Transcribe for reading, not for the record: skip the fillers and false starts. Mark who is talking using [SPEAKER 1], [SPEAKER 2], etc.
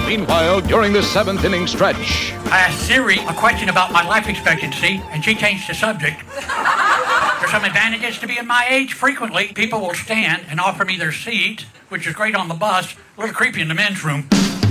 [SPEAKER 1] Meanwhile, during the seventh inning stretch...
[SPEAKER 2] I asked Siri a question about my life expectancy, and she changed the subject. There's some advantages to being my age. Frequently, people will stand and offer me their seat, which is great on the bus, a little creepy in the men's room.